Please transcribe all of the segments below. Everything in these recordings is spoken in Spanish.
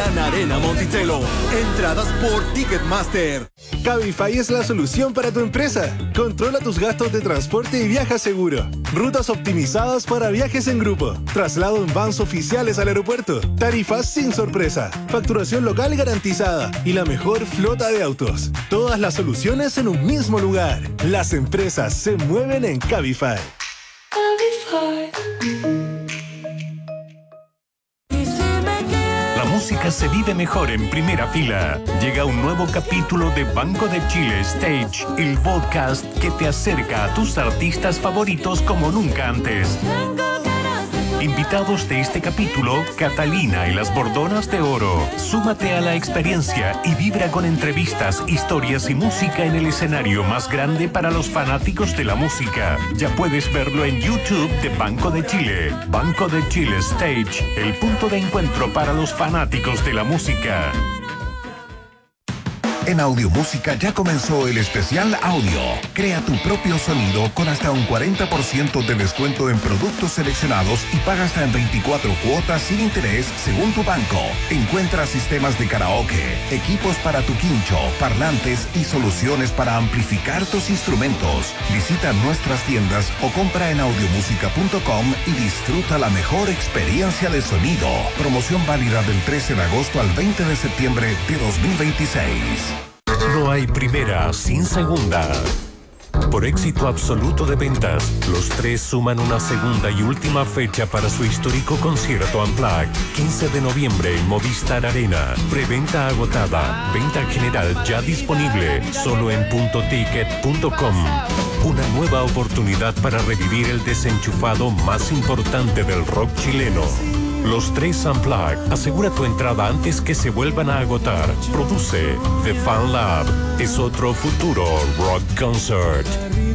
Gran Arena Monticello. Entradas por Ticketmaster. Cabify es la solución para tu empresa. Controla tus gastos de transporte y viaja seguro. Rutas optimizadas para viajes en grupo. Traslado en vans oficiales al aeropuerto. Tarifas sin sorpresa. Facturación local garantizada. Y la mejor flota de autos. Todas las soluciones en un mismo lugar. Las empresas se mueven en Cabify. La música se vive mejor en primera fila. Llega un nuevo capítulo de Banco de Chile Stage, el podcast que te acerca a tus artistas favoritos como nunca antes. Invitados de este capítulo, Catalina y las Bordonas de Oro. Súmate a la experiencia y vibra con entrevistas, historias y música en el escenario más grande para los fanáticos de la música. Ya puedes verlo en YouTube de Banco de Chile. Banco de Chile Stage, el punto de encuentro para los fanáticos de la música. En Audio Música ya comenzó el especial audio. Crea tu propio sonido con hasta un 40% de descuento en productos seleccionados y paga hasta en 24 cuotas sin interés según tu banco. Encuentra sistemas de karaoke, equipos para tu quincho, parlantes y soluciones para amplificar tus instrumentos. Visita nuestras tiendas o compra en audiomusica.com y disfruta la mejor experiencia de sonido. Promoción válida del 13 de agosto al 20 de septiembre de 2026. No hay primera sin segunda. Por éxito absoluto de ventas, los tres suman una segunda y última fecha para su histórico concierto Unplugged. 15 de noviembre en Movistar Arena. Preventa agotada. Venta general ya disponible. Solo en puntoticket.com. Una nueva oportunidad para revivir el desenchufado más importante del rock chileno. Los tres Unplugged. Asegura tu entrada antes que se vuelvan a agotar. Produce The Fan Lab. Es otro futuro rock concert.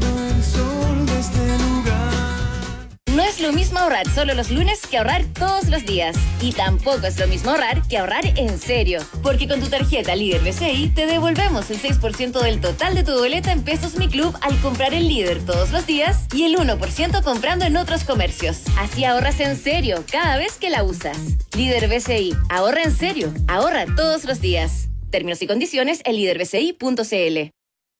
No es lo mismo ahorrar solo los lunes que ahorrar todos los días. Y tampoco es lo mismo ahorrar que ahorrar en serio. Porque con tu tarjeta Líder BCI te devolvemos el 6% del total de tu boleta en Pesos Mi Club al comprar en Líder todos los días y el 1% comprando en otros comercios. Así ahorras en serio cada vez que la usas. Líder BCI. Ahorra en serio. Ahorra todos los días. Términos y condiciones en liderbci.cl.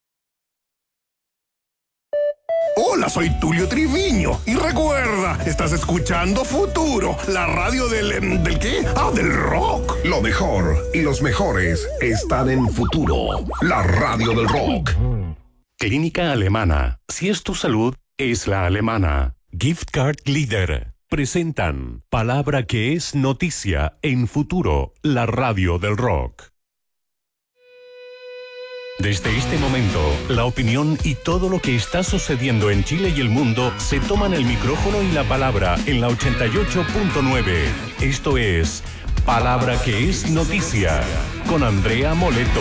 Hola, soy Tulio Triviño. Y recuerda, estás escuchando Futuro, la radio ¿del qué? Ah, del rock. Lo mejor y los mejores están en Futuro, la radio del rock. Clínica Alemana. Si es tu salud, es la alemana. Gift Card Leader. Presentan Palabra que es noticia en Futuro, la radio del rock. Desde este momento, la opinión y todo lo que está sucediendo en Chile y el mundo se toman el micrófono y la palabra en la 88.9. Esto es Palabra que es noticia con Andrea Moleto.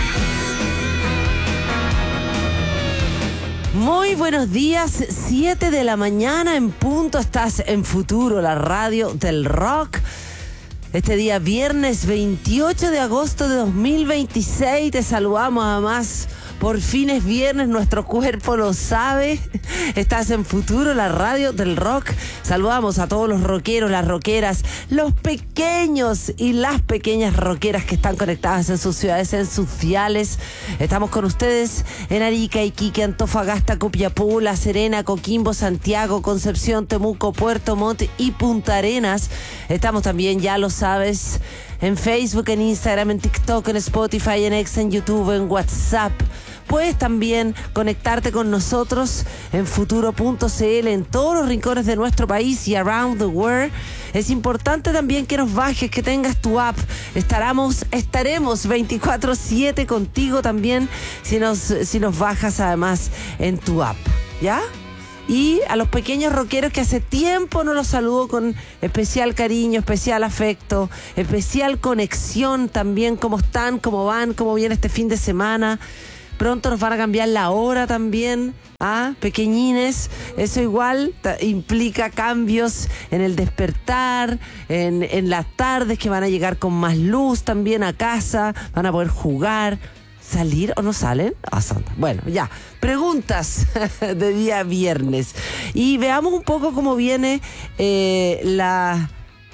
Muy buenos días, 7 de la mañana en punto. Estás en Futuro, la radio del rock. Este día viernes 28 de agosto de 2026, te saludamos además, por fin es viernes, nuestro cuerpo lo sabe. Estás en Futuro, la radio del rock. Saludamos a todos los rockeros, las rockeras, los pequeños y las pequeñas rockeras que están conectadas en sus ciudades, en sus diales. Estamos con ustedes en Arica, Iquique, Antofagasta, Copiapó, La Serena, Coquimbo, Santiago, Concepción, Temuco, Puerto Montt y Punta Arenas. Estamos también, ya lo sabes, en Facebook, en Instagram, en TikTok, en Spotify, en X, en YouTube, en WhatsApp. Puedes también conectarte con nosotros en futuro.cl en todos los rincones de nuestro país y around the world. Es importante también que nos bajes, que tengas tu app. Estaremos 24/7 contigo también si nos bajas además en tu app, ¿ya? Y a los pequeños rockeros que hace tiempo no los saludo con especial cariño, especial afecto, especial conexión también. ¿Cómo están? ¿Cómo van? ¿Cómo viene este fin de semana? Pronto nos van a cambiar la hora también, pequeñines. Eso igual implica cambios en el despertar, en las tardes que van a llegar con más luz también a casa, van a poder jugar. ¿Salir o no salen? Bueno, ya. Preguntas de día viernes. Y veamos un poco cómo viene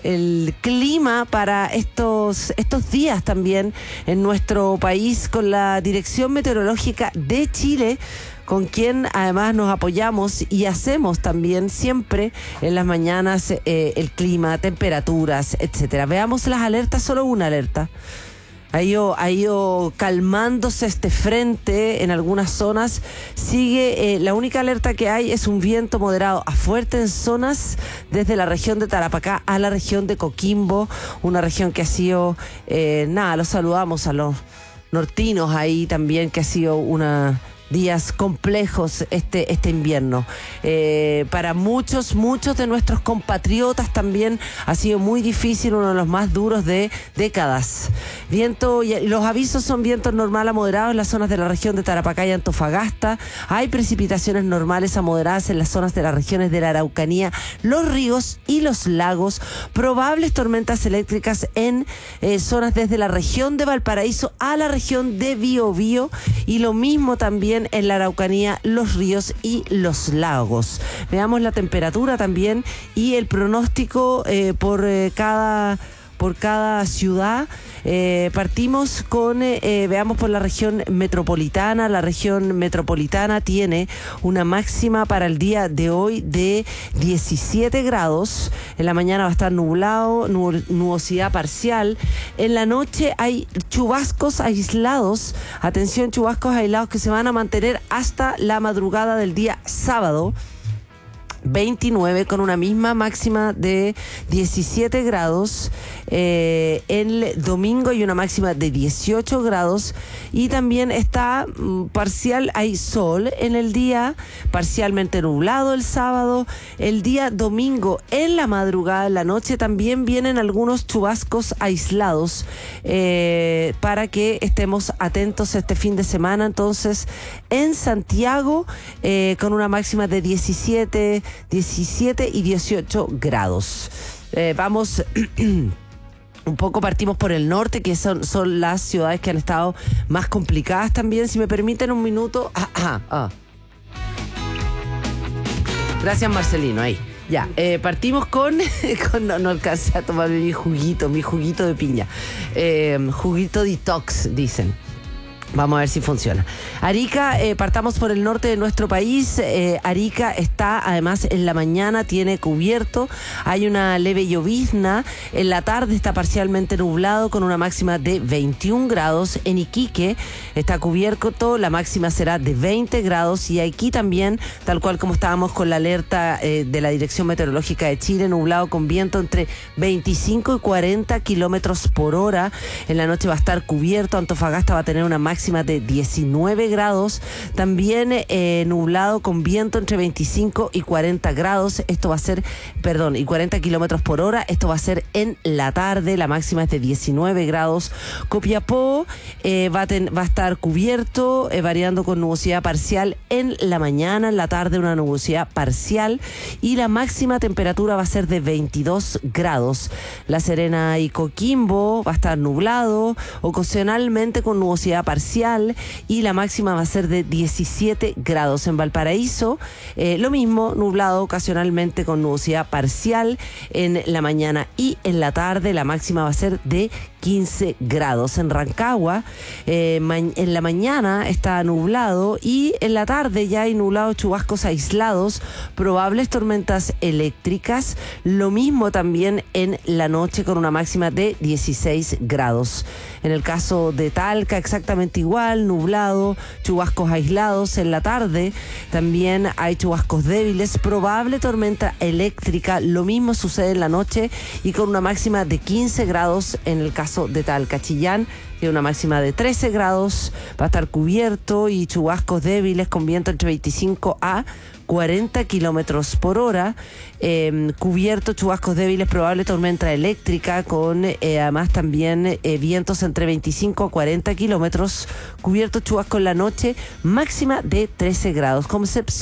el clima para estos días también en nuestro país con la Dirección Meteorológica de Chile, con quien además nos apoyamos y hacemos también siempre en las mañanas el clima, temperaturas, etcétera. Veamos las alertas, solo una alerta. Ha ido calmándose este frente en algunas zonas. Sigue, la única alerta que hay es un viento moderado a fuerte en zonas desde la región de Tarapacá a la región de Coquimbo, una región que ha sido, los saludamos a los nortinos ahí también, que ha sido días complejos este invierno. Para muchos de nuestros compatriotas también ha sido muy difícil, uno de los más duros de décadas. Viento, los avisos son vientos normal a moderados en las zonas de la región de Tarapacá y Antofagasta. Hay precipitaciones normales a moderadas en las zonas de las regiones de la Araucanía, los ríos y los lagos. Probables tormentas eléctricas en zonas desde la región de Valparaíso a la región de Biobío, y lo mismo también en la Araucanía, los ríos y los lagos. Veamos la temperatura también y el pronóstico por cada ciudad. Partimos con, veamos por la región metropolitana. La región metropolitana tiene una máxima para el día de hoy de 17 grados. En la mañana va a estar nublado, nubosidad parcial. En la noche hay chubascos aislados. Atención, chubascos aislados que se van a mantener hasta la madrugada del día sábado 29, con una misma máxima de 17 grados. El domingo hay una máxima de 18 grados y también está parcial, hay sol en el día, parcialmente nublado el sábado. El día domingo en la madrugada, en la noche, también vienen algunos chubascos aislados, para que estemos atentos este fin de semana. Entonces, en Santiago, con una máxima de 17 y 18 grados. Vamos un poco, partimos por el norte, que son las ciudades que han estado más complicadas también. Si me permiten un minuto. Gracias, Marcelino, ahí. Ya, partimos con no alcancé a tomar mi juguito de piña. Juguito detox, dicen. Vamos a ver si funciona. Arica, partamos por el norte de nuestro país. Arica está, además, en la mañana tiene cubierto. Hay una leve llovizna. En la tarde está parcialmente nublado con una máxima de 21 grados. En Iquique está cubierto. La máxima será de 20 grados. Y aquí también, tal cual como estábamos con la alerta de la Dirección Meteorológica de Chile, nublado con viento entre 25 y 40 kilómetros por hora. En la noche va a estar cubierto. Antofagasta va a tener una máxima de 19 grados, también nublado con viento entre 25 y 40 grados, y 40 kilómetros por hora. Esto va a ser en la tarde, la máxima es de 19 grados. Copiapó va a estar cubierto, variando con nubosidad parcial en la mañana, en la tarde una nubosidad parcial, y la máxima temperatura va a ser de 22 grados. La Serena y Coquimbo va a estar nublado, ocasionalmente con nubosidad parcial, y la máxima va a ser de 17 grados. En Valparaíso, lo mismo, nublado ocasionalmente con nubosidad parcial en la mañana y en la tarde. La máxima va a ser de 15 grados. En Rancagua, en la mañana está nublado y en la tarde ya hay nublado, chubascos aislados, probables tormentas eléctricas. Lo mismo también en la noche con una máxima de 16 grados. En el caso de Talca, exactamente igual, nublado, chubascos aislados. En la tarde también hay chubascos débiles, probable tormenta eléctrica. Lo mismo sucede en la noche y con una máxima de 15 grados en el caso de Talca. Chillán tiene una máxima de 13 grados, va a estar cubierto y chubascos débiles con viento entre 25 a 40 kilómetros por hora. Cubierto, chubascos débiles, probable tormenta eléctrica con además también vientos entre 25 a 40 kilómetros. Cubierto, chubasco en la noche, máxima de 13 grados.